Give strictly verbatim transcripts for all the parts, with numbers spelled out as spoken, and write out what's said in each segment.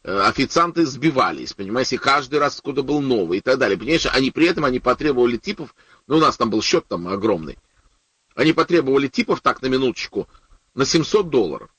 официанты сбивались, понимаете, каждый раз откуда был новый и так далее. Понимаешь, они при этом они потребовали типов, ну, у нас там был счет там огромный, они потребовали типов, так, на минуточку, на семьсот долларов.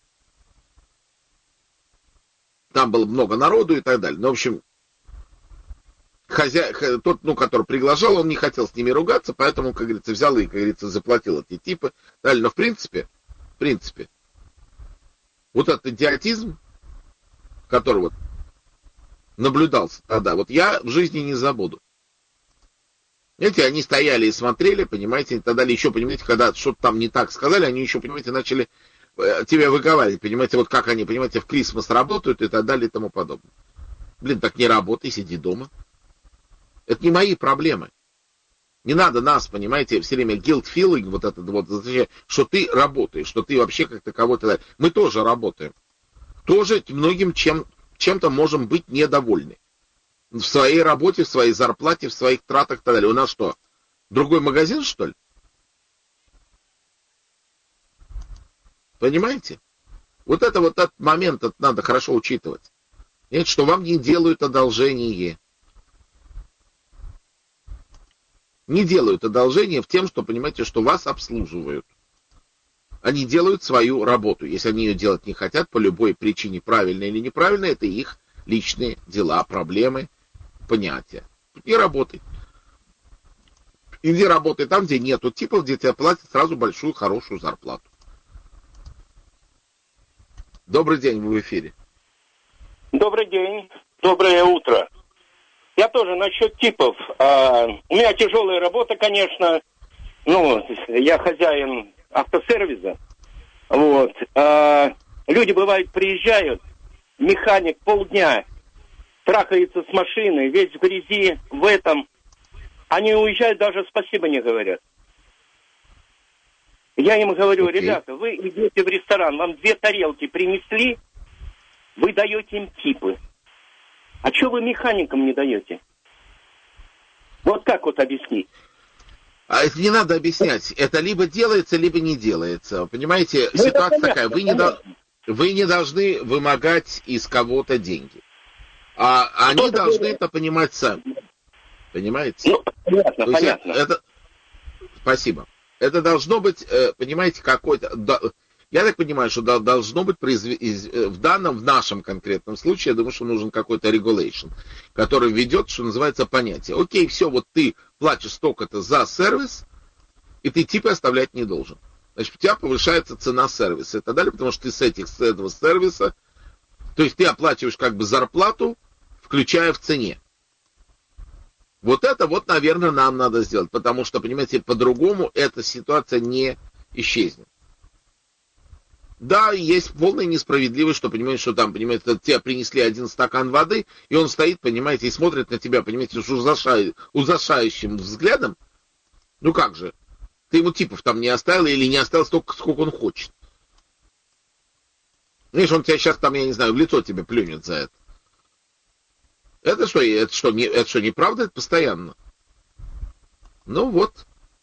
Там было много народу и так далее. Ну, в общем, хозяин, тот, ну, который приглашал, он не хотел с ними ругаться, поэтому, как говорится, взял и, как говорится, заплатил эти типы. Далее. Но в принципе, в принципе, вот этот идиотизм, который вот наблюдался тогда, вот я в жизни не забуду. Знаете, они стояли и смотрели, понимаете, и так далее. Еще, понимаете, когда что-то там не так сказали, они еще, понимаете, начали э, тебя выговаривать, понимаете, вот как они, понимаете, в Крисмас работают и так далее и тому подобное. Блин, так не работай, сиди дома. Это не мои проблемы. Не надо нас, понимаете, все время guilt feeling, вот этот вот, что ты работаешь, что ты вообще как таковой. Мы тоже работаем. Тоже многим чем, чем-то можем быть недовольны. В своей работе, в своей зарплате, в своих тратах и так далее. У нас что, другой магазин, что ли? Понимаете? Вот это вот этот момент это надо хорошо учитывать. Нет, что вам не делают одолжение. Не делают одолжение в тем, что, понимаете, что вас обслуживают. Они делают свою работу. Если они ее делать не хотят, по любой причине, правильно или неправильно, это их личные дела, проблемы, понятия. И работай. Иди работай там, где нету типов, где тебе платят сразу большую, хорошую зарплату. Добрый день, вы в эфире. Добрый день, доброе утро. Я тоже насчет типов. А, у меня тяжелая работа, конечно. Ну, я хозяин автосервиса. Вот. А, люди, бывает, приезжают, механик полдня трахается с машиной, весь в грязи, в этом. Они уезжают, даже спасибо не говорят. Я им говорю, okay. Ребята, вы идете в ресторан, вам две тарелки принесли, вы даете им типы. А что вы механикам не даете? Вот как вот объяснить? А это не надо объяснять. Это либо делается, либо не делается. Понимаете, ну, ситуация такая. Вы не, до... вы не должны вымогать из кого-то деньги. А они Кто-то должны это понимать сами. Понимаете? Ну, понятно, То понятно. Это... Спасибо. Это должно быть, понимаете, какой-то... Я так понимаю, что должно быть произв... в данном, в нашем конкретном случае, я думаю, что нужен какой-то regulation, который ведет, что называется, понятие. Окей, все, вот ты платишь столько-то за сервис, и ты типа оставлять не должен. Значит, у тебя повышается цена сервиса и так далее, потому что ты с, этих, с этого сервиса, то есть ты оплачиваешь как бы зарплату, включая в цене. Вот это вот, наверное, нам надо сделать, потому что, понимаете, по-другому эта ситуация не исчезнет. Да, есть полная несправедливость, что, понимаете, что там, понимаете, тебе принесли один стакан воды, и он стоит, понимаете, и смотрит на тебя, понимаете, с ужасающим, ужасающим взглядом. Ну как же, ты ему типов там не оставил или не оставил столько, сколько он хочет. Видишь, он тебя сейчас там, я не знаю, в лицо тебе плюнет за это. Это что, это что, не, это что, неправда? Это постоянно. Ну вот.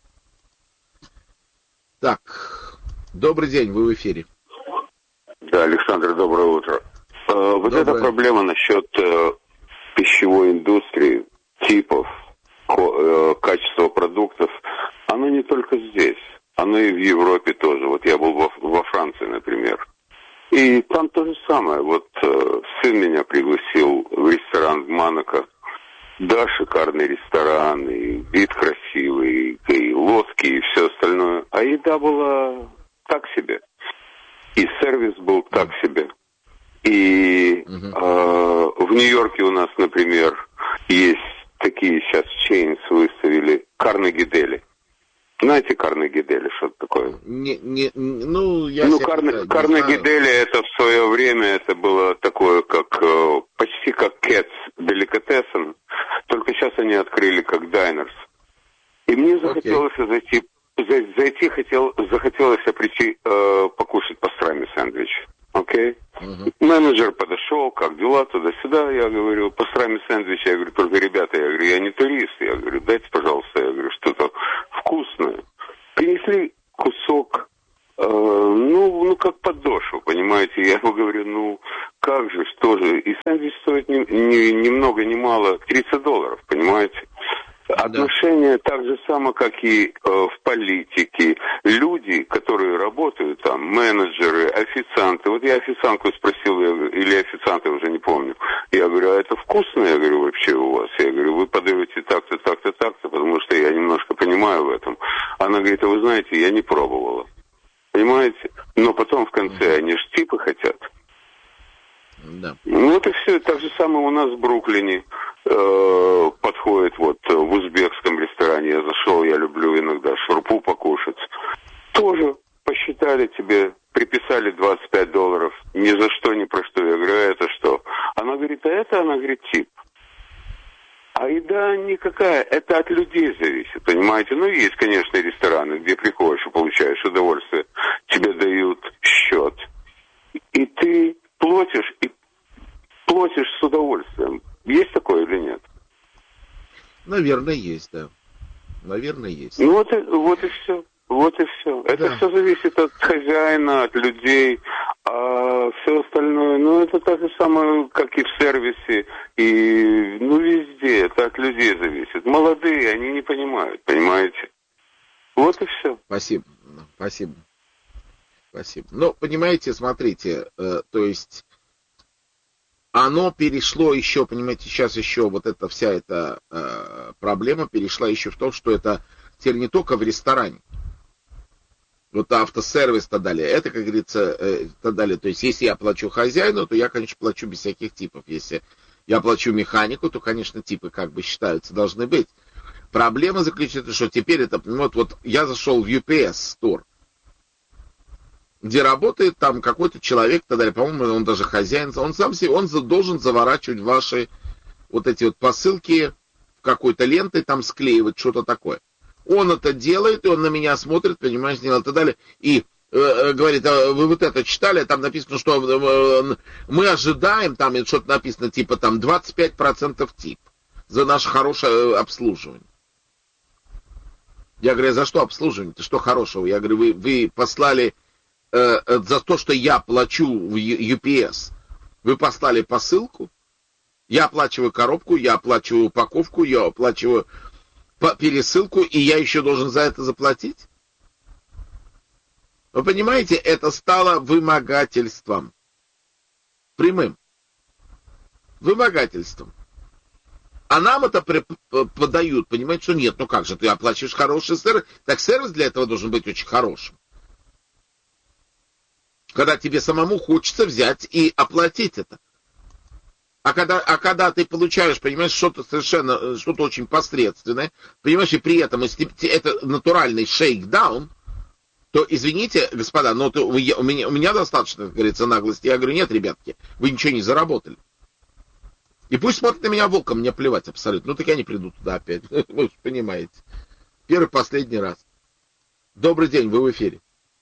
Так, добрый день, вы в эфире. Да, Александр, доброе утро. Э, вот доброе. эта проблема насчет э, пищевой индустрии, типов, ко, э, качества продуктов, оно не только здесь, оно и в Европе тоже. Вот я был во, во Франции, например. И там то же самое. Вот э, сын меня пригласил в ресторан в Монако. Да, шикарный ресторан, и вид красивый, и лодки, и все остальное. А еда была так себе. И сервис был так себе. И uh-huh. э, в Нью-Йорке у нас, например, есть такие сейчас chains выставили Карнеги Дели. Знаете Карнеги Дели, что это такое? Не, не, ну, я ну Карне, Карнеги Дели, это в свое время, это было такое, как почти как Кэтс Деликатесен, только сейчас они открыли как Дайнерс. И мне захотелось okay. зайти, зайти хотел, захотелось прийти э, покушать пастрами сэндвич. Окей? Okay? Uh-huh. Менеджер подошел, как дела, туда-сюда, я говорю, пастрами сэндвич, я говорю, только, ребята, я говорю, я не турист, я говорю, дайте, пожалуйста, я говорю, что-то вкусное. Принесли кусок, э, ну, ну, как подошву, понимаете, я ему говорю, ну, как же, что же, и сэндвич стоит ни, ни, ни много ни мало тридцать долларов, понимаете? Отношения так же само, как и э, в политике. Люди, которые работают там, менеджеры, официанты. Вот я официантку спросил, я, или официанта, уже не помню. Я говорю, а это вкусно, я говорю, вообще у вас? Я говорю, вы подаете так-то, так-то, так-то, потому что я немножко понимаю в этом. Она говорит, а вы знаете, я не пробовала. Понимаете? Но потом в конце они ж типы хотят. Да. Ну вот и все. Так же самое у нас в Бруклине э, подходит вот в узбекском ресторане. Я зашел, я люблю иногда шурпу покушать. Тоже посчитали тебе, приписали двадцать пять долларов. Ни за что, ни про что. Я говорю, а это что? Она говорит, а это, она говорит, тип. А еда никакая, это от людей зависит, понимаете? Ну, есть, конечно, рестораны, где приходишь и получаешь удовольствие. Тебе дают счет. И ты платишь, и платишь с удовольствием. Есть такое или нет? Наверное, есть, да. Наверное, есть. Ну вот и, вот и все. Вот и все. Это Да. все зависит от хозяина, от людей, а все остальное, ну это так же самое, как и в сервисе, и ну везде, это от людей зависит. Молодые, они не понимают, понимаете? Вот и все. Спасибо. Спасибо. Спасибо. Ну, понимаете, смотрите, э, то есть оно перешло еще, понимаете, сейчас еще вот эта вся эта э, проблема перешла еще в том, что это теперь не только в ресторане. Вот автосервис и так далее. Это, как говорится, э, и так далее. То есть, если я плачу хозяину, то я, конечно, плачу без всяких типов. Если я плачу механику, то, конечно, типы как бы считаются, должны быть. Проблема заключается в том, что теперь это, вот, вот я зашел в ю пи эс Store, где работает там какой-то человек, и так далее. По-моему, он даже хозяин, он сам себе, он должен заворачивать ваши вот эти вот посылки в какой-то лентой, там склеивать, что-то такое. Он это делает, и он на меня смотрит, понимаешь, делает и так далее, и э, говорит, а вы вот это читали, там написано, что э, мы ожидаем, там что-то написано, типа там двадцать пять процентов тип за наше хорошее обслуживание. Я говорю, за что обслуживание? Ты что хорошего? Я говорю, вы, вы послали э, за то, что я плачу в ю пи эс, вы послали посылку, я оплачиваю коробку, я оплачиваю упаковку, я оплачиваю пересылку, и я еще должен за это заплатить? Вы понимаете, это стало вымогательством. Прямым. Вымогательством. А нам это подают, понимаете, что нет, ну как же, ты оплачиваешь хороший сервис, так сервис для этого должен быть очень хорошим. Когда тебе самому хочется взять и оплатить это. А когда, а когда ты получаешь, понимаешь, что-то совершенно, что-то очень посредственное, понимаешь, и при этом, если это натуральный шейкдаун, то, извините, господа, но то, у, меня, у меня достаточно, как говорится, наглости. Я говорю, нет, ребятки, вы ничего не заработали. И пусть смотрят на меня волком, мне плевать абсолютно. Ну, так я не приду туда опять, вы же понимаете. Первый, последний раз. Добрый день, вы в эфире.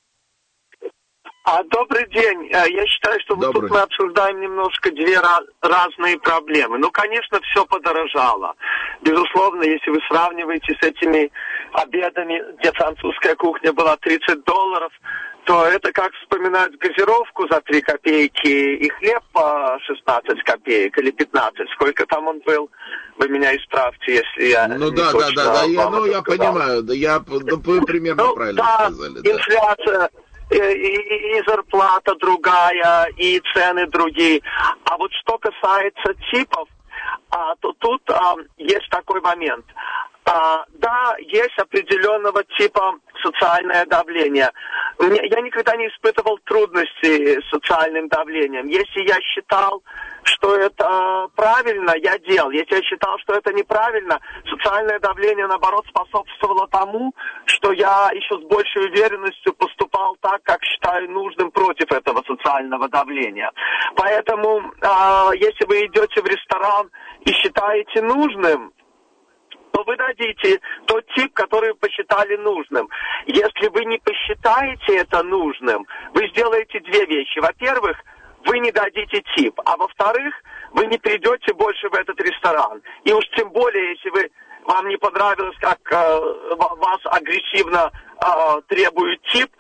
А, добрый день. Я считаю, что вот тут мы обсуждаем немножко две ra- разные проблемы. Ну, конечно, все подорожало. Безусловно, если вы сравниваете с этими обедами, где французская кухня была тридцать долларов, то это как вспоминать газировку за три копейки и хлеб по шестнадцать копеек или пятнадцать. Сколько там он был? Вы меня исправьте, если я ну, не да, точно да, да, да, я, ну, я сказал. понимаю, да, я, да, вы примерно ну, правильно да, сказали. Да, инфляция. И, и, и зарплата другая, и цены другие. А вот что касается типов, а, то тут а, есть такой момент. А, да, есть определенного типа социальное давление. Я никогда не испытывал трудностей с социальным давлением. Если я считал, что это правильно, я делал. Если я считал, что это неправильно, социальное давление, наоборот, способствовало тому, что я еще с большей уверенностью поступал так, как считаю нужным против этого социального давления. Поэтому, э, если вы идете в ресторан и считаете нужным, то вы дадите тот тип, который вы посчитали нужным. Если вы не посчитаете это нужным, вы сделаете две вещи. Во-первых, вы не дадите тип, а во-вторых, вы не придете больше в этот ресторан. И уж тем более, если вы, вам не понравилось, как э, вас агрессивно э, требует тип,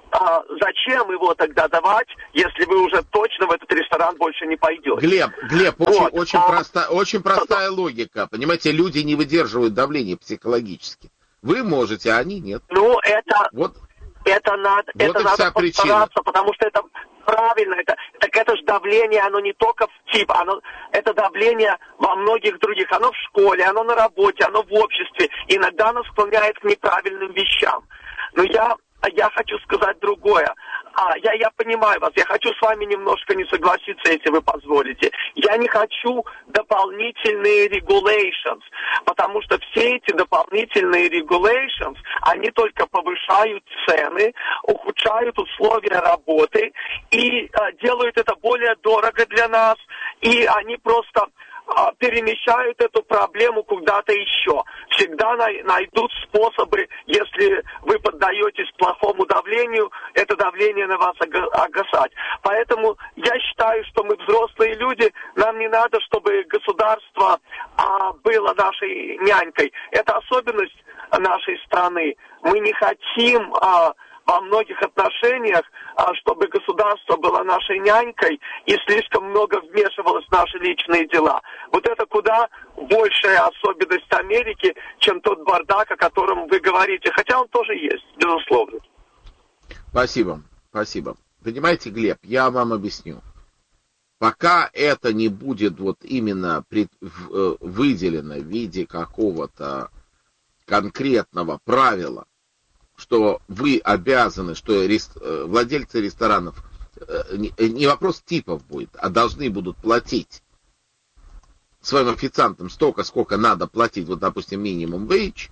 а, зачем его тогда давать, если вы уже точно в этот ресторан больше не пойдете? Глеб, Глеб, вот. очень, очень, а... проста, очень простая логика. Понимаете, люди не выдерживают давления психологически. Вы можете, а они нет. Ну, это... Вот. Это надо, вот это надо постараться, причина. Потому что это правильно. Это, так это же давление, оно не только в тип, оно, это давление во многих других. Оно в школе, оно на работе, оно в обществе. Иногда оно склоняет к неправильным вещам. Но я, я хочу сказать другое. А, я, я понимаю вас, я хочу с вами немножко не согласиться, если вы позволите. Я не хочу дополнительные regulations, потому что все эти дополнительные regulations, они только повышают цены, ухудшают условия работы и а, делают это более дорого для нас, и они просто а, перемещают эту проблему куда-то еще. Всегда най- найдут способы, если вы поддаетесь плохому давлению, это давление на вас огасать. Поэтому я считаю, что мы взрослые люди, нам не надо, чтобы государство а, было нашей нянькой. Это особенность нашей страны. Мы не хотим а, во многих отношениях, а, чтобы государство было нашей нянькой и слишком много вмешивалось в наши личные дела. Вот это куда большая особенность Америки, чем тот бардак, о котором вы говорите. Хотя он тоже есть, безусловно. Спасибо, спасибо. Понимаете, Глеб, я вам объясню. Пока это не будет вот именно пред, в, выделено в виде какого-то конкретного правила, что вы обязаны, что рест, владельцы ресторанов, не, не вопрос типов будет, а должны будут платить своим официантам столько, сколько надо платить, вот, допустим, минимум wage,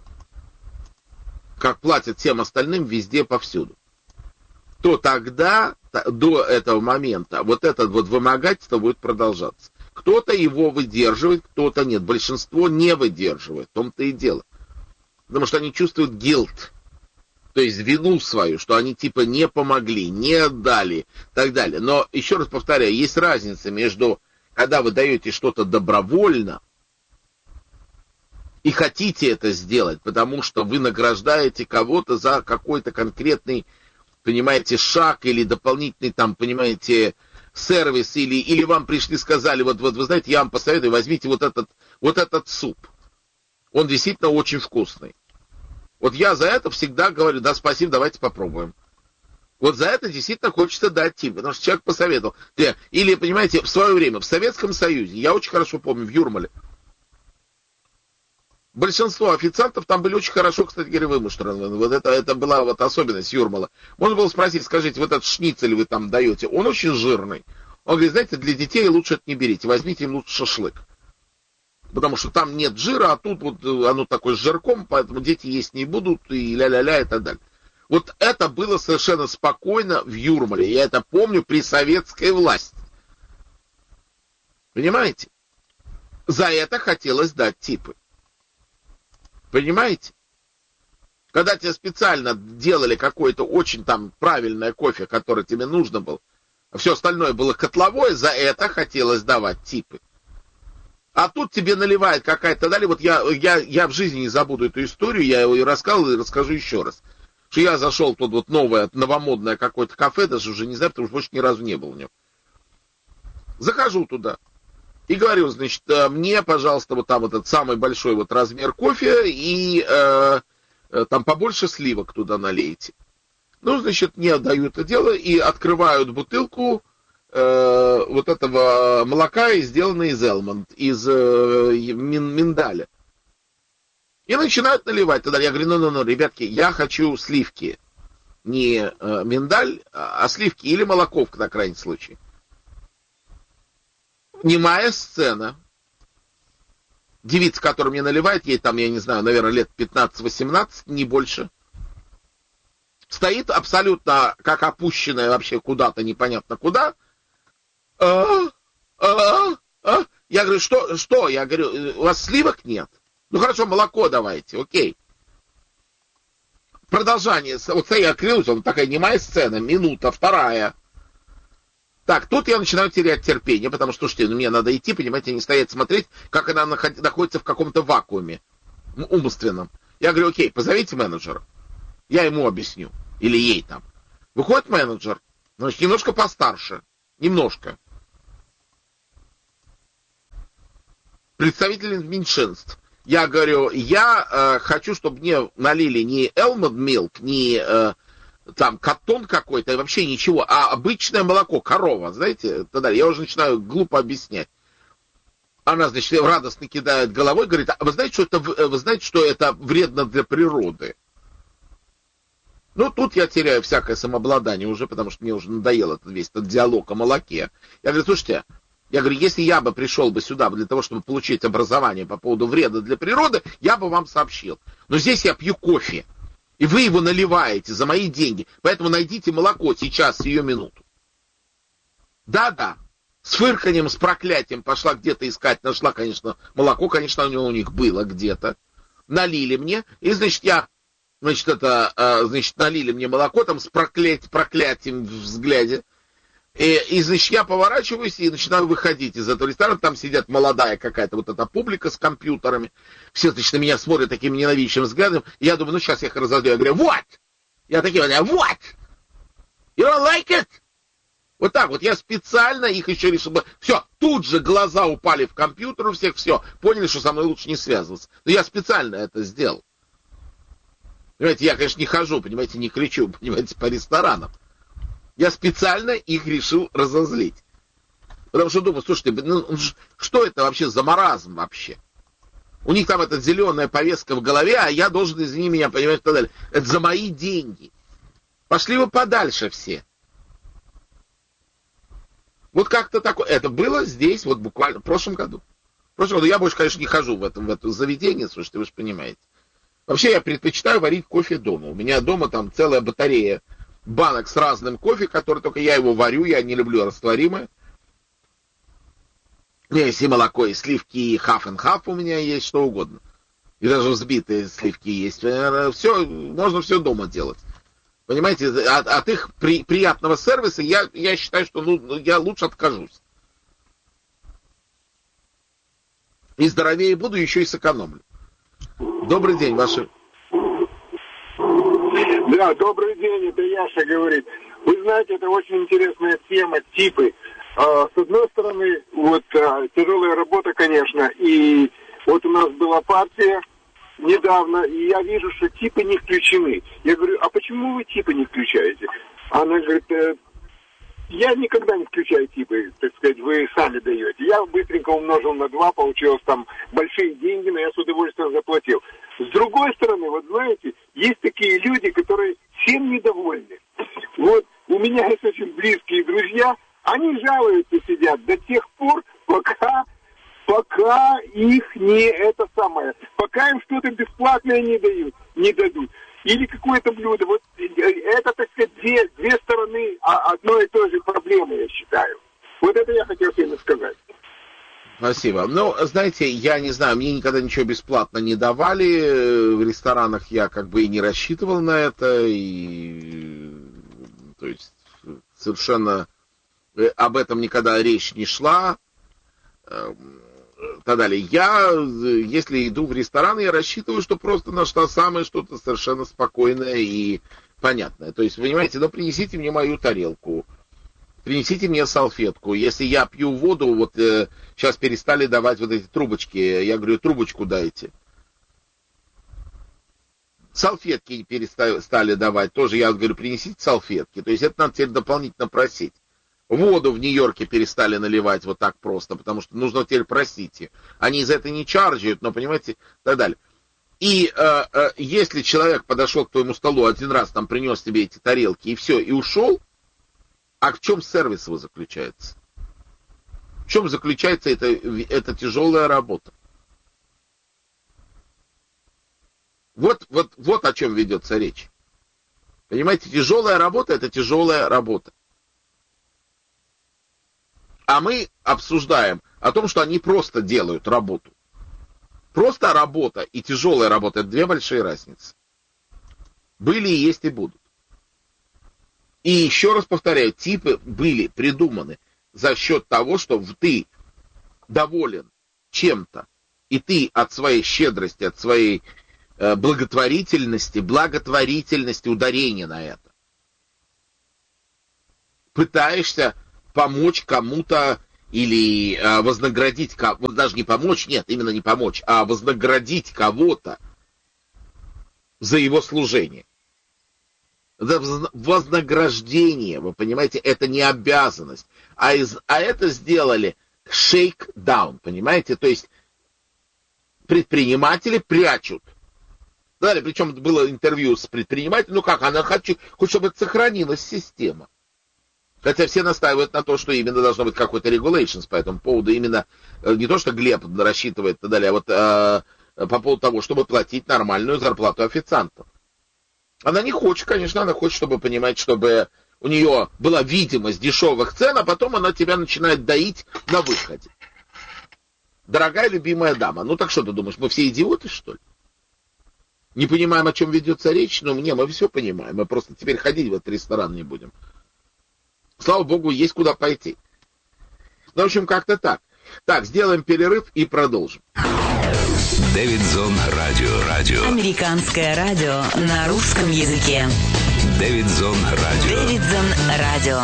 как платят всем остальным везде, повсюду, то тогда, до этого момента, вот это вот вымогательство будет продолжаться. Кто-то его выдерживает, кто-то нет. Большинство не выдерживает, в том-то и дело. Потому что они чувствуют guilt, то есть вину свою, что они типа не помогли, не отдали, и так далее. Но, еще раз повторяю, есть разница между, когда вы даете что-то добровольно и хотите это сделать, потому что вы награждаете кого-то за какой-то конкретный, понимаете, шаг или дополнительный, там, понимаете, сервис, или, или вам пришли, сказали, вот, вот вы знаете, я вам посоветую, возьмите вот этот, вот этот суп. Он действительно очень вкусный. Вот я за это всегда говорю, да, спасибо, давайте попробуем. Вот за это действительно хочется дать тип, потому что человек посоветовал. Или, понимаете, в свое время, в Советском Союзе, я очень хорошо помню, в Юрмале, большинство официантов там были очень хорошо, кстати говоря, вымуштраны. Вот это, это была вот особенность Юрмала. Можно было спросить, скажите, вот этот шницель вы там даете, он очень жирный. Он говорит, знаете, для детей лучше это не берите, возьмите им лучше шашлык. Потому что там нет жира, а тут вот оно такое с жирком, поэтому дети есть не будут, и ля-ля-ля, и так далее. Вот это было совершенно спокойно в Юрмале. Я это помню при советской власти. Понимаете? За это хотелось дать типы. Понимаете? Когда тебе специально делали какое-то очень там правильное кофе, которое тебе нужно было, а все остальное было котловое, за это хотелось давать типы. А тут тебе наливает какая-то далее. Вот я, я, я в жизни не забуду эту историю, я его и рассказывал, и расскажу еще раз. Что я зашел тут вот новое, новомодное какое-то кафе, даже уже не знаю, потому что больше ни разу не был в нем. Захожу туда. И говорю, значит, мне, пожалуйста, вот там вот этот самый большой вот размер кофе и э, там побольше сливок туда налейте. Ну, значит, мне отдают это дело и открывают бутылку э, вот этого молока, сделанной из элмонд, из э, мин, миндаля. И начинают наливать туда. Я говорю, ну-ну-ну, ребятки, я хочу сливки. Не э, миндаль, а сливки или молоко, на крайний случай. Немая сцена. Девица, которая мне наливает, ей там, я не знаю, наверное, лет пятнадцать-восемнадцать, не больше. Стоит абсолютно как опущенная вообще куда-то, непонятно куда. А, а, а. Я говорю, что, что? Я говорю, у вас сливок нет? Ну хорошо, молоко давайте, окей. Продолжение. Вот я открылся, вот такая немая сцена, минута, вторая. Так, тут я начинаю терять терпение, потому что, слушайте, ну, мне надо идти, понимаете, не стоять смотреть, как она находится в каком-то вакууме умственном. Я говорю, окей, позовите менеджера. Я ему объясню. Или ей там. Выходит менеджер, значит, немножко постарше, немножко. Представитель меньшинств. Я говорю, я э, хочу, чтобы мне налили не Elmond Milk, не э, там каттон какой-то, вообще ничего, а обычное молоко, корова, знаете, тогда я уже начинаю глупо объяснять. Она, значит, радостно кидает головой, говорит, а вы знаете, что это, вы знаете, что это вредно для природы? Ну, тут я теряю всякое самообладание уже, потому что мне уже надоел этот весь этот диалог о молоке. Я говорю, слушайте, я говорю, если я бы пришел бы сюда для того, чтобы получить образование по поводу вреда для природы, я бы вам сообщил. Но здесь я пью кофе, и вы его наливаете за мои деньги, поэтому найдите молоко сейчас, сию минуту. Да-да. С фырканьем, с проклятием пошла где-то искать, нашла, конечно, молоко, конечно, у них было где-то. Налили мне, и, значит, я, значит, это, значит, налили мне молоко там с проклятием, проклятием в взгляде. И, и, значит, я поворачиваюсь и начинаю выходить из этого ресторана. Там сидят молодая какая-то вот эта публика с компьютерами. Все, значит, на меня смотрят таким ненавидящим взглядом. И я думаю, ну, сейчас я их разозлю. Я говорю, what? Я такие, what? You don't like it? Вот так вот, я специально их еще решил бы... Все, тут же глаза упали в компьютер у всех, все, поняли, что со мной лучше не связываться. Но я специально это сделал. Понимаете, я, конечно, не хожу, понимаете, не кричу, понимаете, по ресторанам. Я специально их решил разозлить. Потому что думаю, слушайте, ну, что это вообще за маразм вообще? У них там эта зеленая повестка в голове, а я должен, извини меня, понимаете, и так далее. Это за мои деньги. Пошли вы подальше все. Вот как-то такое. Это было здесь, вот буквально в прошлом году. В прошлом году я больше, конечно, не хожу в этом, в это заведение, слушайте, вы же понимаете. Вообще я предпочитаю варить кофе дома. У меня дома там целая батарея банок с разным кофе, который только я его варю, я не люблю растворимое. У меня есть и молоко, и сливки, и half-and-half у меня есть, что угодно. И даже взбитые сливки есть. Все, можно все дома делать. Понимаете, от, от их при, приятного сервиса я, я считаю, что ну, я лучше откажусь. И здоровее буду, еще и сэкономлю. Добрый день, ваши... Да, добрый день, это Яша говорит. Вы знаете, это очень интересная тема, типы. С одной стороны, вот тяжелая работа, конечно, и вот у нас была партия недавно, и я вижу, что типы не включены. Я говорю, а почему вы типы не включаете? Она говорит, э, я никогда не включаю типы, так сказать, вы сами даете. Я быстренько умножил на два, получилось там большие деньги, но я с удовольствием заплатил. С другой стороны, вот знаете, есть такие люди, которые всем недовольны. Вот у меня есть очень близкие друзья, они жалуются, сидят до тех пор, пока... Пока их не это самое, пока им что-то бесплатное не дают, не дадут. Или какое-то блюдо. Вот это, так сказать, две, две стороны одной и той же проблемы, я считаю. Вот это я хотел именно сказать. Спасибо. Ну, знаете, я не знаю, мне никогда ничего бесплатно не давали. В ресторанах я как бы и не рассчитывал на это. И, то есть, совершенно об этом никогда речь не шла. Так далее. Я, если иду в ресторан, я рассчитываю, что просто на что самое что-то совершенно спокойное и понятное. То есть, понимаете, ну, принесите мне мою тарелку, принесите мне салфетку. Если я пью воду, вот э, сейчас перестали давать вот эти трубочки, я говорю, трубочку дайте. Салфетки перестали давать, тоже я говорю, принесите салфетки. То есть, это надо теперь дополнительно просить. Воду в Нью-Йорке перестали наливать вот так просто, потому что нужно теперь просить. Они за это не чарджают, но, понимаете, и так далее. И э, э, если человек подошел к твоему столу один раз, там принес тебе эти тарелки и все, и ушел, а в чем сервис его заключается? В чем заключается эта, эта тяжелая работа? Вот, вот, вот о чем ведется речь. Понимаете, тяжелая работа — это тяжелая работа. А мы обсуждаем о том, что они просто делают работу. Просто работа и тяжелая работа — это две большие разницы. Были и есть и будут. И еще раз повторяю, типы были придуманы за счет того, что ты доволен чем-то, и ты от своей щедрости, от своей э, благотворительности, благотворительности, ударение на это, пытаешься помочь кому-то или а, вознаградить, вот даже не помочь, нет, именно не помочь, а вознаградить кого-то за его служение. За вознаграждение, вы понимаете, это не обязанность. А, из, а это сделали shake-down, понимаете? То есть предприниматели прячут. Далее, причем было интервью с предпринимателем, ну как, она хочет, хочет, чтобы сохранилась система. Хотя все настаивают на то, что именно должно быть какой-то regulations по этому поводу. Именно не то, что Глеб рассчитывает и так далее, а вот а, по поводу того, чтобы платить нормальную зарплату официантам. Она не хочет, конечно, она хочет, чтобы понимать, чтобы у нее была видимость дешевых цен, а потом она тебя начинает доить на выходе. Дорогая любимая дама, ну так что ты думаешь, мы все идиоты, что ли? Не понимаем, о чем ведется речь, но мне мы все понимаем, мы просто теперь ходить в этот ресторан не будем. Слава богу, есть куда пойти. Ну, в общем, как-то так. Так, сделаем перерыв и продолжим. Дэвидзон Радио. Радио. Американское радио на русском языке. Дэвидзон Радио. Дэвидзон Радио.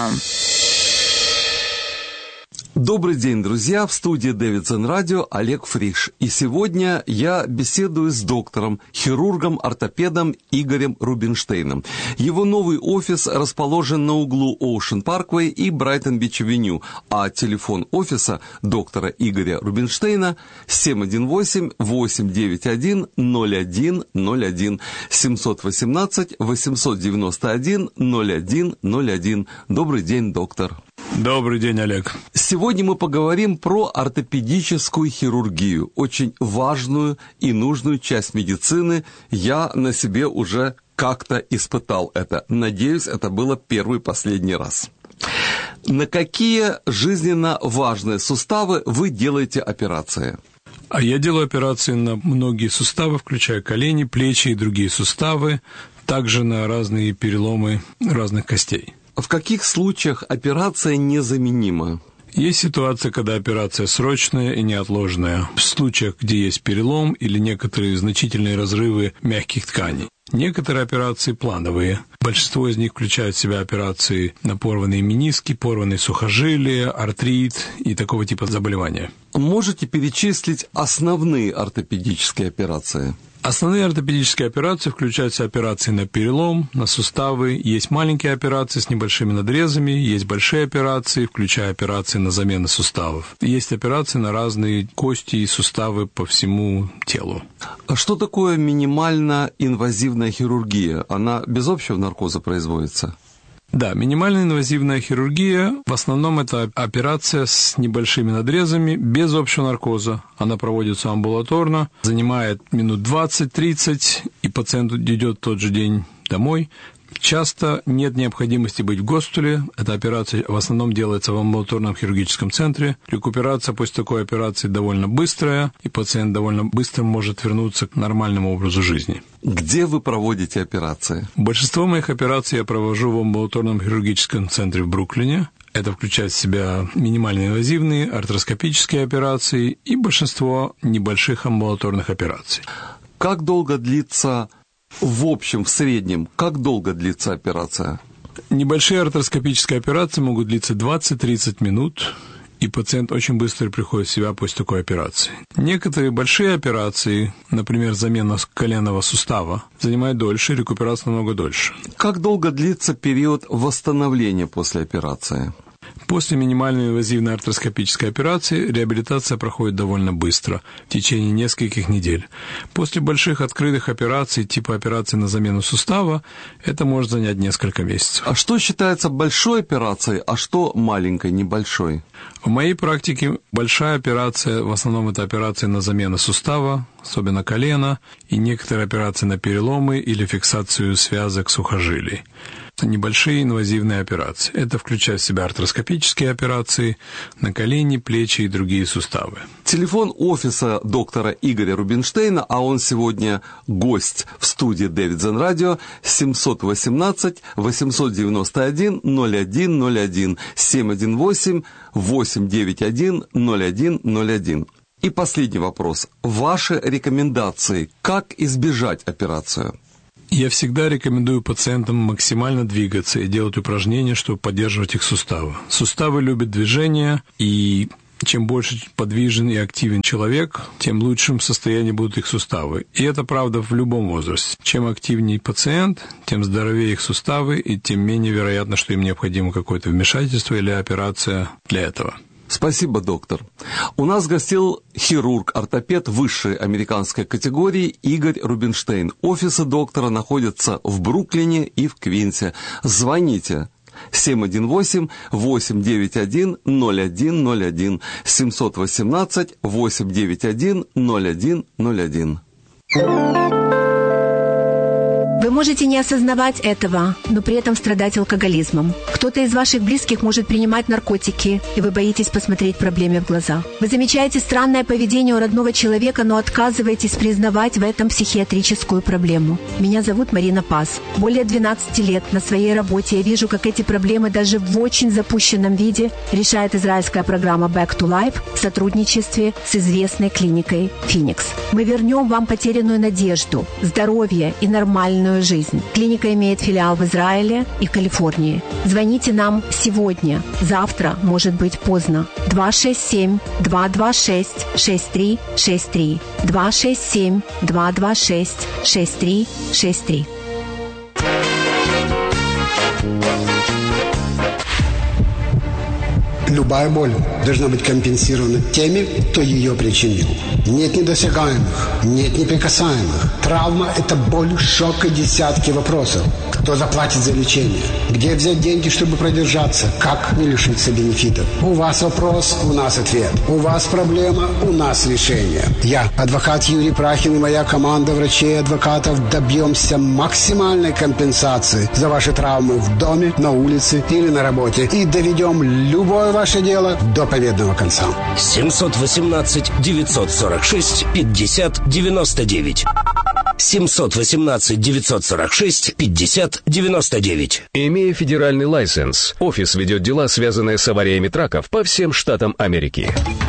Добрый день, друзья! В студии Дэвидзон Радио Олег Фриш. И сегодня я беседую с доктором, хирургом, ортопедом Игорем Рубинштейном. Его новый офис расположен на углу Оушен Парквей и Брайтон-Бич-Авеню, а телефон офиса доктора Игоря Рубинштейна семь один восемь восемь девять один ноль один ноль один семь один восемь восемь девять один ноль один ноль один. Добрый день, доктор. Добрый день, Олег. Сегодня мы поговорим про ортопедическую хирургию, очень важную и нужную часть медицины. Я на себе уже как-то испытал это. Надеюсь, это было первый и последний раз. На какие жизненно важные суставы вы делаете операции? А я делаю операции на многие суставы, включая колени, плечи и другие суставы, также на разные переломы разных костей. В каких случаях операция незаменима? Есть ситуация, когда операция срочная и неотложная, в случаях, где есть перелом или некоторые значительные разрывы мягких тканей. Некоторые операции плановые. Большинство из них включают в себя операции на порванные мениски, порванные сухожилия, артрит и такого типа заболевания. Можете перечислить основные ортопедические операции? Основные ортопедические операции включаются операции на перелом, на суставы. Есть маленькие операции с небольшими надрезами, есть большие операции, включая операции на замену суставов. Есть операции на разные кости и суставы по всему телу. А что такое минимально инвазивная хирургия? Она без общего наркоза производится? Да, минимально инвазивная хирургия, в основном это операция с небольшими надрезами, без общего наркоза. Она проводится амбулаторно, занимает минут двадцать-тридцать, и пациент идет в тот же день домой. Часто нет необходимости быть в госпитале. Эта операция в основном делается в амбулаторном хирургическом центре. Рекуперация после такой операции довольно быстрая, и пациент довольно быстро может вернуться к нормальному образу жизни. Где вы проводите операции? Большинство моих операций я провожу в амбулаторном хирургическом центре в Бруклине. Это включает в себя минимально инвазивные, артроскопические операции и большинство небольших амбулаторных операций. Как долго длится... В общем, в среднем, как долго длится операция? Небольшие артроскопические операции могут длиться двадцать-тридцать минут, и пациент очень быстро приходит в себя после такой операции. Некоторые большие операции, например, замена коленного сустава, занимают дольше, рекуперация намного дольше. Как долго длится период восстановления после операции? После минимальной инвазивной артроскопической операции реабилитация проходит довольно быстро, в течение нескольких недель. После больших открытых операций, типа операции на замену сустава, это может занять несколько месяцев. А что считается большой операцией, а что маленькой, небольшой? В моей практике большая операция, в основном это операции на замену сустава, особенно колена, и некоторые операции на переломы или фиксацию связок сухожилий. Небольшие инвазивные операции. Это включает в себя артроскопические операции на колени, плечи и другие суставы. Телефон офиса доктора Игоря Рубинштейна, а он сегодня гость в студии Дэвидзон Радио, семь один восемь восемь девять один ноль один ноль один семь один восемь восемь девять один ноль один ноль один. И последний вопрос. Ваши рекомендации, как избежать операцию? Я всегда рекомендую пациентам максимально двигаться и делать упражнения, чтобы поддерживать их суставы. Суставы любят движение, и чем больше подвижен и активен человек, тем лучшим в состоянии будут их суставы. И это правда в любом возрасте. Чем активнее пациент, тем здоровее их суставы, и тем менее вероятно, что им необходимо какое-то вмешательство или операция для этого. Спасибо, доктор. У нас гостил хирург-ортопед высшей американской категории Игорь Рубинштейн. Офисы доктора находятся в Бруклине и в Квинсе. Звоните. семь один восемь восемь девять один ноль один ноль один семь один восемь восемь девять один ноль один ноль один. Вы можете не осознавать этого, но при этом страдать алкоголизмом. Кто-то из ваших близких может принимать наркотики, и вы боитесь посмотреть проблеме в глаза. Вы замечаете странное поведение у родного человека, но отказываетесь признавать в этом психиатрическую проблему. Меня зовут Марина Пас. Более двенадцати лет на своей работе я вижу, как эти проблемы даже в очень запущенном виде решает израильская программа Back to Life в сотрудничестве с известной клиникой Phoenix. Мы вернем вам потерянную надежду, здоровье и нормальную жизнь. Клиника имеет филиал в Израиле и Калифорнии. Звоните нам сегодня. Завтра может быть поздно. два шесть семь два два шесть шесть три шесть три. два шесть семь два два шесть шесть три шесть три. Любая боль должна быть компенсирована теми, кто ее причинил. Нет недосягаемых, нет неприкасаемых. Травма – это боль, шок и десятки вопросов. Кто заплатит за лечение? Где взять деньги, чтобы продержаться? Как не лишиться бенефитов? У вас вопрос, у нас ответ. У вас проблема, у нас решение. Я, адвокат Юрий Прахин и моя команда врачей и адвокатов добьемся максимальной компенсации за ваши травмы в доме, на улице или на работе. И доведем любое ваше дело до победного конца. семь один восемь девять сорок шесть пятьдесят девяносто девять. семь один восемь девять сорок шесть пятьдесят девяносто девять. Имея федеральный лайсенс, офис ведет дела, связанные с авариями траков по всем штатам Америки.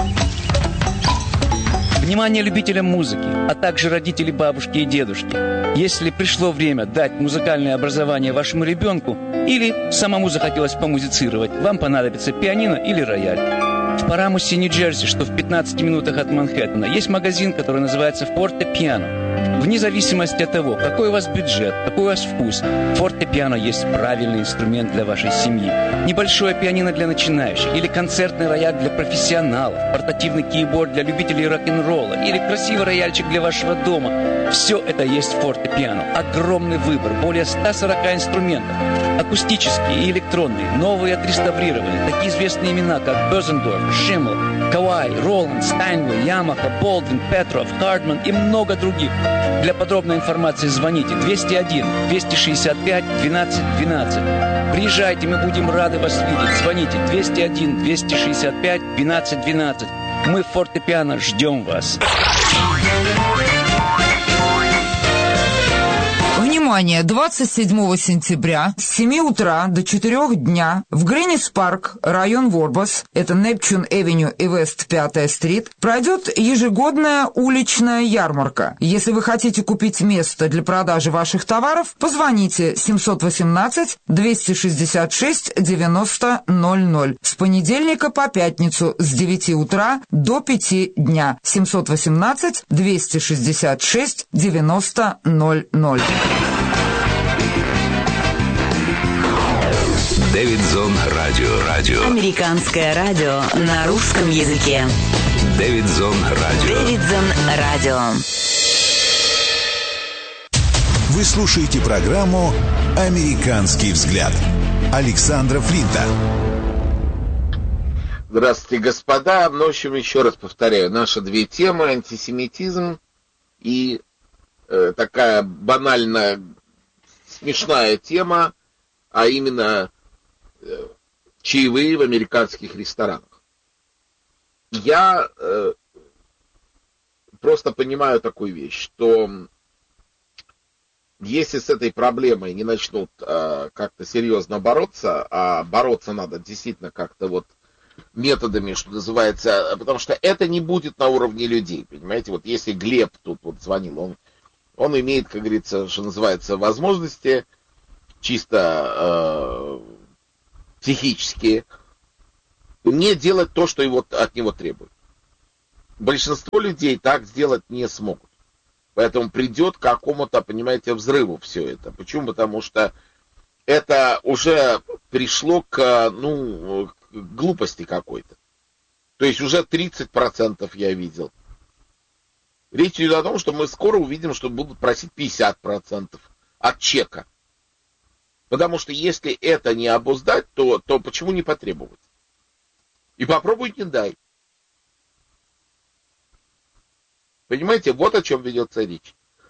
Внимание любителям музыки, а также родители, бабушки и дедушки. Если пришло время дать музыкальное образование вашему ребенку или самому захотелось помузицировать, вам понадобится пианино или рояль. В Парамусе, Нью-Джерси, что в пятнадцати минутах от Манхэттена, есть магазин, который называется «Форте-пиано». Вне зависимости от того, какой у вас бюджет, какой у вас вкус, «Форте-пиано» есть правильный инструмент для вашей семьи. Небольшое пианино для начинающих, или концертный рояль для профессионалов, портативный кейборд для любителей рок-н-ролла, или красивый рояльчик для вашего дома. Все это есть «Форте-пиано». Огромный выбор, более ста сорока инструментов. Акустические и электронные, новые и отреставрированные. Такие известные имена, как Бёзендорф, Шиммел, Кавай, Роланд, Стайнвей, Ямаха, Болдвин, Петров, Хардман и много других. Для подробной информации звоните двести один двести шестьдесят пять двенадцать двенадцать. Приезжайте, мы будем рады вас видеть. Звоните двести один двести шестьдесят пять двенадцать двенадцать. Мы в «Форте-пиано» ждем вас. Внимание! двадцать седьмого сентября с семи утра до четырёх дня в Гринвич-парк, район Ворбас, это Непчун-Эвеню и Вест пятая стрит, пройдет ежегодная уличная ярмарка. Если вы хотите купить место для продажи ваших товаров, позвоните семь один восемь двести шестьдесят шесть девяносто ноль ноль с понедельника по пятницу с девяти утра до пяти дня. семь один восемь двести шестьдесят шесть девяносто ноль ноль. Дэвидзон Радио. Радио. Американское радио на русском языке. Дэвидзон Радио. Дэвидзон Радио. Вы слушаете программу «Американский взгляд» Александра Флинта. Здравствуйте, господа. Ну, в общем, еще раз повторяю, наши две темы — антисемитизм и э, такая банально смешная тема, а именно э, чаевые в американских ресторанах. Я э, просто понимаю такую вещь, что если с этой проблемой не начнут э, как-то серьезно бороться, а бороться надо действительно как-то вот методами, что называется, потому что это не будет на уровне людей, понимаете? Вот если Глеб тут вот звонил, он Он имеет, как говорится, что называется, возможности чисто э, психические не делать то, что его, от него требуют. Большинство людей так сделать не смогут. Поэтому придет к какому-то, понимаете, взрыву все это. Почему? Потому что это уже пришло к, ну, к глупости какой-то. То есть уже тридцать процентов я видел. Речь идет о том, что мы скоро увидим, что будут просить пятьдесят процентов от чека. Потому что если это не обуздать, то, то почему не потребовать? И попробуй не дай. Понимаете, вот о чем ведется речь.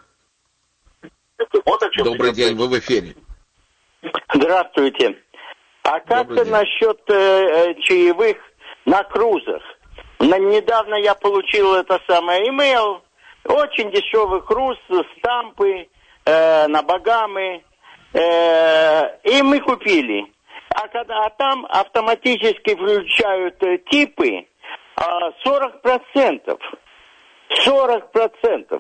Вот о чем Добрый день, вы в эфире. Здравствуйте. А как насчет э, чаевых на крузах? На, недавно я получил это самое имейл. Очень дешевый круз, стампы э, на Багамы. Э, и мы купили. А, когда, а там автоматически включают э, типы э, сорок процентов. сорок процентов.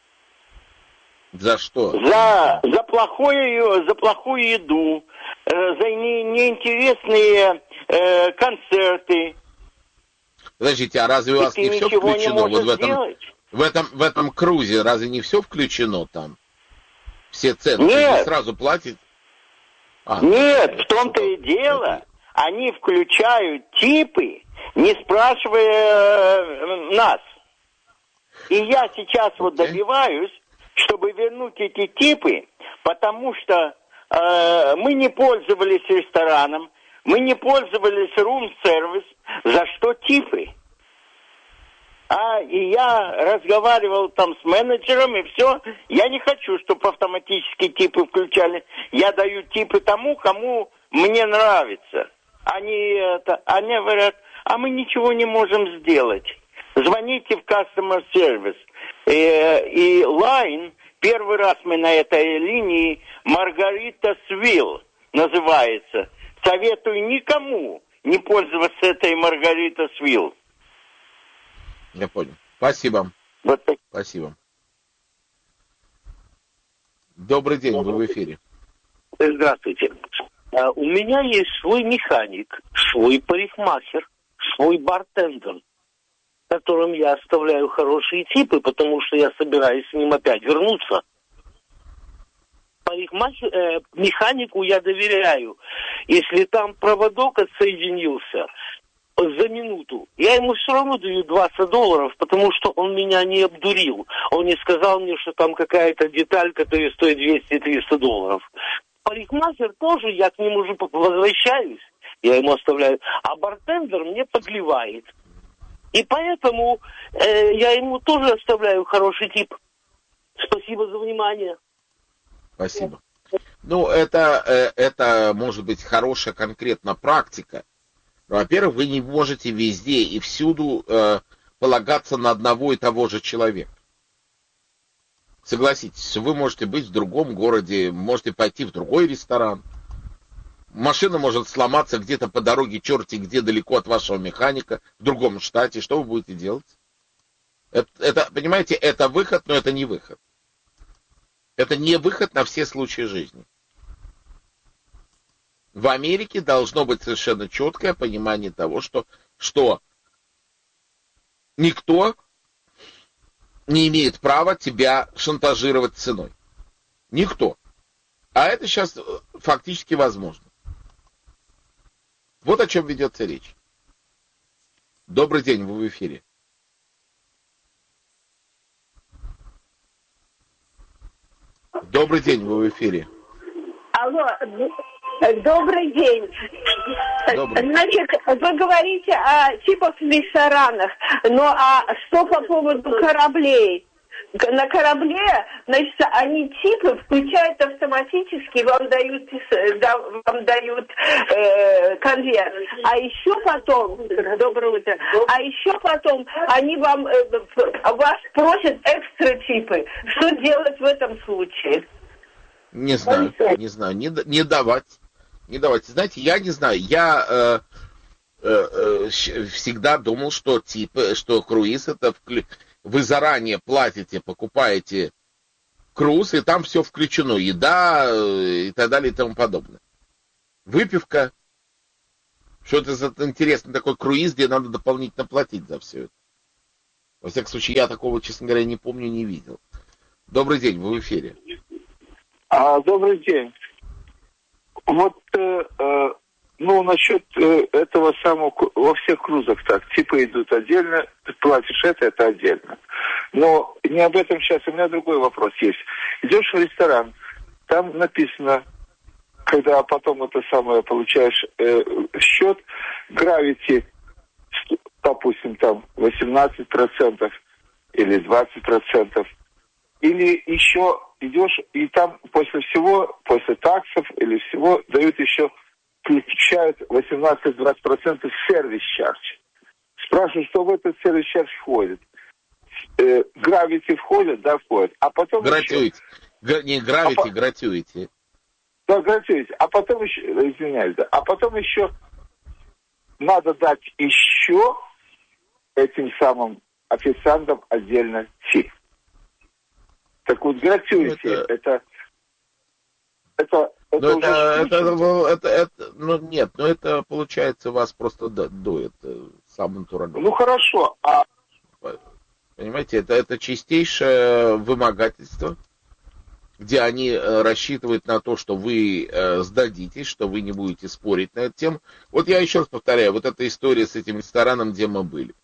За что? За, за, плохую, за плохую еду, э, за не, неинтересные э, концерты. Подождите, а разве у вас не все включено? Вот в этом, в, этом, в этом крузе разве не все включено там? Все цены? Нет. Сразу платит? А, Нет, в том-то и дело. Они включают типы, не спрашивая э, нас. И я сейчас вот добиваюсь, чтобы вернуть эти типы, потому что э, мы не пользовались рестораном, мы не пользовались рум-сервис, за что типы? А, и я разговаривал там с менеджером, и все. Я не хочу, чтобы автоматически типы включали. Я даю типы тому, кому мне нравится. Они, это, они говорят, а мы ничего не можем сделать. Звоните в customer service. И, и Line, первый раз мы на этой линии, Маргарита Свилл называется. Советую никому не пользоваться этой Маргарита Свилл. Я понял. Спасибо. Вот так. Спасибо. Добрый день, вы в эфире. Здравствуйте. У меня есть свой механик, свой парикмахер, свой бартендер, которым я оставляю хорошие типы, потому что я собираюсь с ним опять вернуться. Парикмахер, э, механику я доверяю. Если там проводок отсоединился за минуту, я ему все равно даю двадцать долларов, потому что он меня не обдурил. Он не сказал мне, что там какая-то деталь, которая стоит двести-триста долларов. Парикмахер тоже, я к нему уже возвращаюсь, я ему оставляю. А бартендер мне подливает. И поэтому э, я ему тоже оставляю хороший тип. Спасибо за внимание. Спасибо. Ну, это, это может быть хорошая конкретно практика. Во-первых, вы не можете везде и всюду э, полагаться на одного и того же человека. Согласитесь, вы можете быть в другом городе, можете пойти в другой ресторан. Машина может сломаться где-то по дороге, черти где, далеко от вашего механика, в другом штате. Что вы будете делать? Это, это, понимаете, это выход, но это не выход. Это не выход на все случаи жизни. В Америке должно быть совершенно четкое понимание того, что, что никто не имеет права тебя шантажировать ценой. Никто. А это сейчас фактически возможно. Вот о чем ведется речь. Добрый день, вы в эфире. Добрый день, вы в эфире. Алло, добрый день. Добрый. Значит, вы говорите о типах в ресторанах, но а что по поводу кораблей? На корабле, значит, они типы включают автоматически, вам дают, да, вам дают э, конверт. А еще потом, доброе утро, а еще потом они вам, э, вас просят экстра типы. Что делать в этом случае? Не знаю, не знаю, не, не давать, не давать. Знаете, я не знаю, я э, э, э, всегда думал, что типы, что круиз это вклю... Вы заранее платите, покупаете круз, и там все включено. Еда и так далее и тому подобное. Выпивка. Что это за интересный такой круиз, где надо дополнительно платить за все это? Во всяком случае, я такого, честно говоря, не помню, не видел. Добрый день, вы в эфире. А, добрый день. Вот, э, э, ну, насчет э, этого самого, во всех крузах так, типа идут отдельно, ты платишь это, это отдельно. Но не об этом сейчас, у меня другой вопрос есть. Идешь в ресторан, там написано, когда потом это самое получаешь э, счет, гравити, допустим, там восемнадцать процентов или двадцать процентов. Или еще идешь, и там после всего, после таксов или всего, дают еще, включают восемнадцать-двадцать процентов сервис-чардж. Спрашиваю, что в этот сервис-чардж входит. Э, гравити входит, да, входит. А потом гратюити. Еще... Не гравити, а гратюити. Да, гратюити. А потом еще, извиняюсь, да, а потом еще надо дать еще этим самым официантам отдельно тип. Так вот, гратюити, это... это, это, это, ну, уже это, это, это, это, ну, нет, ну, это, получается, вас просто дует самым турагом. Ну, хорошо, а... Понимаете, это, это чистейшее вымогательство, где они рассчитывают на то, что вы сдадитесь, что вы не будете спорить на эту тему. Вот я еще раз повторяю, вот эта история с этим рестораном, где мы были.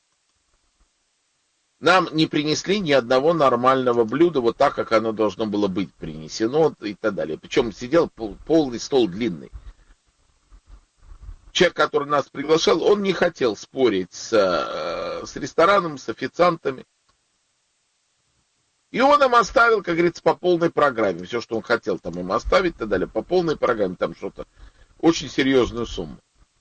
Нам не принесли ни одного нормального блюда, вот так, как оно должно было быть принесено и так далее. Причем сидел полный стол длинный. Человек, который нас приглашал, он не хотел спорить с, с рестораном, с официантами. И он им оставил, как говорится, по полной программе. Все, что он хотел там им оставить и так далее, по полной программе. Там что-то, очень серьезную сумму.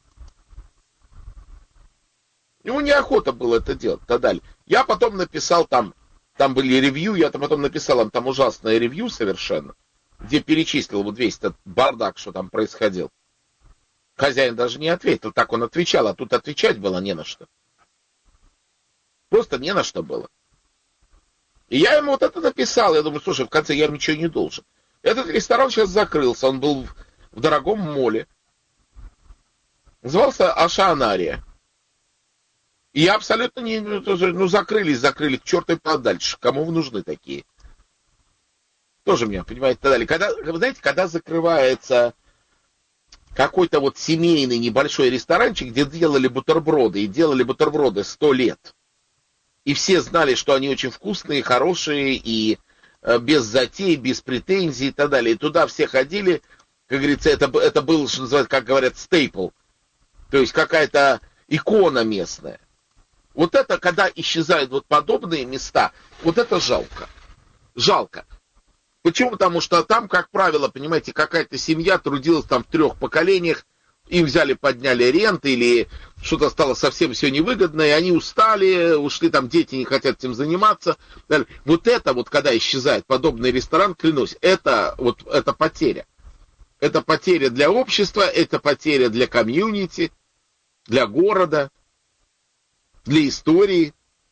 Ему неохота было это делать и так далее. Я потом написал там, там были ревью, я там потом написал им там ужасное ревью совершенно, где перечислил вот весь этот бардак, что там происходил. Хозяин даже не ответил, так он отвечал, а тут отвечать было не на что. Просто не на что было. И я ему вот это написал, я думаю, слушай, в конце я им ничего не должен. Этот ресторан сейчас закрылся, он был в, в дорогом моле. Назывался Ашанария. И я абсолютно не... Ну, закрылись, закрыли, к черту и подальше. Кому вы нужны такие? Тоже меня, понимаете, так далее. Когда, вы знаете, когда закрывается какой-то вот семейный небольшой ресторанчик, где делали бутерброды, и делали бутерброды сто лет, и все знали, что они очень вкусные, хорошие, и э, без затей, без претензий и так далее. И туда все ходили, как говорится, это, это был, что называется, как говорят, стейпл. То есть какая-то икона местная. Вот это, когда исчезают вот подобные места, вот это жалко. Жалко. Почему? Потому что там, как правило, понимаете, какая-то семья трудилась там в трех поколениях, им взяли, подняли ренты, или что-то стало совсем все невыгодно, и они устали, ушли, там дети не хотят этим заниматься. Вот это вот, когда исчезает подобный ресторан, клянусь, это вот это потеря. Это потеря для общества, это потеря для комьюнити, для города, для истории.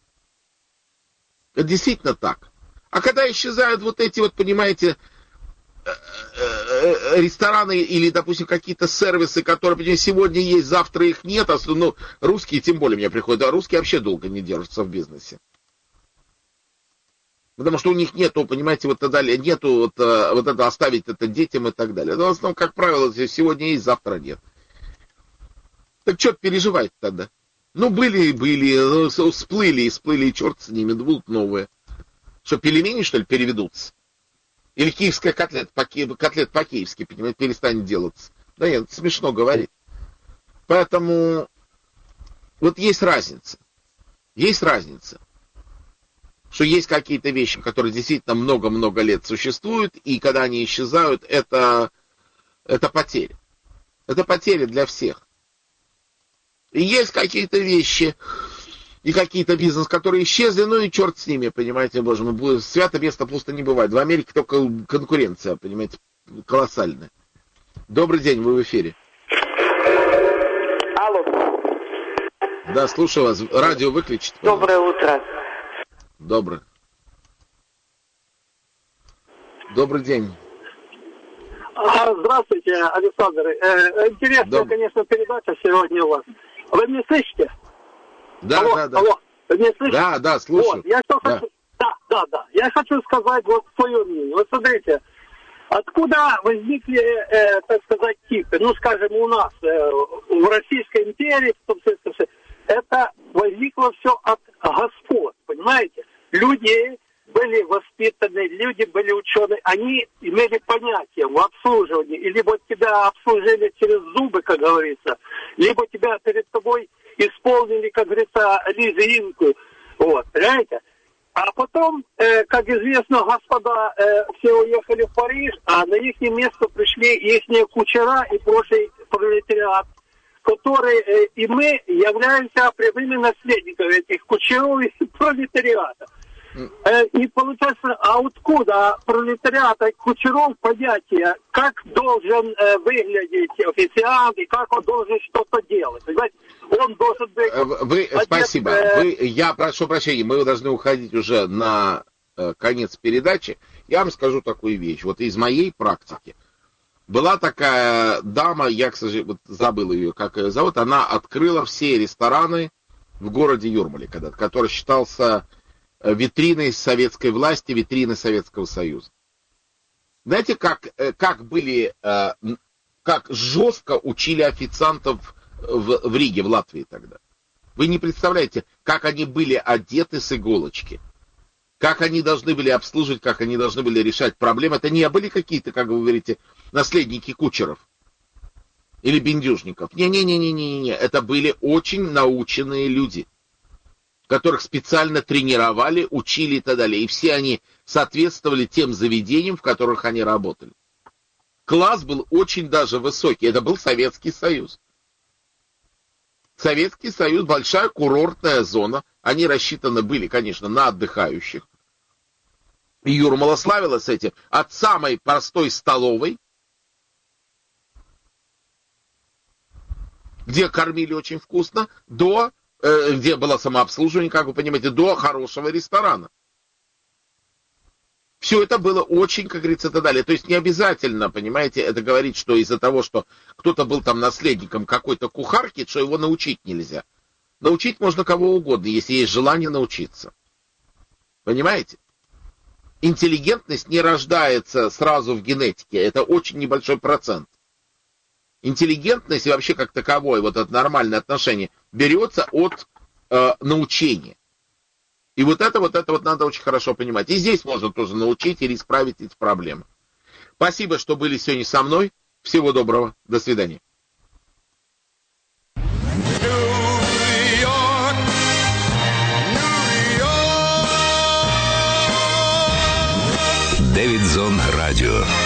Это действительно так. А когда исчезают вот эти вот, понимаете, рестораны или, допустим, какие-то сервисы, которые, понимаете, сегодня есть, завтра их нет, а ну, русские тем более мне приходят, а русские вообще долго не держатся в бизнесе. Потому что у них нету, понимаете, вот тогда нету вот, вот это оставить это детям и так далее. Но в основном, как правило, сегодня есть, завтра нет. Так что переживать тогда? Ну, были и были, всплыли и всплыли, и черт с ними, будут новые. Что, пельмени, что ли, переведутся? Или киевская котлета, котлет по-киевски, понимаете, перестанет делаться. Да нет, смешно говорить. Поэтому вот есть разница. Есть разница. Что есть какие-то вещи, которые действительно много-много лет существуют, и когда они исчезают, это, это потеря. Это потеря для всех. И есть какие-то вещи и какие-то бизнес, которые исчезли, ну и черт с ними, понимаете, боже мой, свято место пусто не бывает. В Америке только конкуренция, понимаете, колоссальная. Добрый день, вы в эфире. Алло. Да, слушаю вас. Радио выключите, пожалуйста. Доброе утро. Доброе. Добрый день. Здравствуйте, Александр. Э, интересная, Доб... конечно, передача сегодня у вас. Вы меня слышите? Да, алло, да, да. Алло, вы меня слышите? Да, да, слушаю. Вот, я что да. хочу... Да, да, да. Я хочу сказать вот свое мнение. Вот смотрите, откуда возникли, э, так сказать, типы? Ну, скажем, у нас, э, в Российской империи, в том числе, это возникло все от господ, понимаете? Люди были воспитаны, люди были ученые, они имели понятие в обслуживании, и либо тебя обслужили через зубы, как говорится, либо тебя перед тобой исполнили, как говорится, резинку, вот, понимаете? А потом, э, как известно, господа э, все уехали в Париж, а на их место пришли ихние кучера и прочий пролетариат, которые, э, и мы являемся прямыми наследниками этих кучеров и пролетариата. Э, и получается, а откуда пролетариата и кучеров понятие, как должен э, выглядеть официант и как он должен что-то делать? Понимаете? Он должен быть... Вы, одет, спасибо. Э... Вы, я прошу прощения, мы должны уходить уже на э, конец передачи. Я вам скажу такую вещь. Вот из моей практики была такая дама, я, к сожалению, вот забыл ее, как ее зовут, она открыла все рестораны в городе Юрмале, когда-то, который считался витриной советской власти, витриной Советского Союза. Знаете, как, как были, как жестко учили официантов в, в Риге, в Латвии тогда? Вы не представляете, как они были одеты с иголочки, как они должны были обслуживать, как они должны были решать проблемы. Это не были какие-то, как вы говорите, наследники кучеров или бендюжников. Не-не-не-не-не-не, это были очень наученные люди, которых специально тренировали, учили и так далее. И все они соответствовали тем заведениям, в которых они работали. Класс был очень даже высокий. Это был Советский Союз. Советский Союз, большая курортная зона. Они рассчитаны были, конечно, на отдыхающих. И Юрмала славилась этим. От самой простой столовой, где кормили очень вкусно, до... где было самообслуживание, как вы понимаете, до хорошего ресторана. Все это было очень, как говорится, и так далее. То есть не обязательно, понимаете, это говорить, что из-за того, что кто-то был там наследником какой-то кухарки, что его научить нельзя. Научить можно кого угодно, если есть желание научиться. Понимаете? Интеллигентность не рождается сразу в генетике. Это очень небольшой процент. Интеллигентность и вообще как таковое, вот это нормальное отношение, берется от э, научения. И вот это, вот это вот надо очень хорошо понимать. И здесь можно тоже научить или исправить эти проблемы. Спасибо, что были сегодня со мной. Всего доброго. До свидания. Дэвидзон Радио.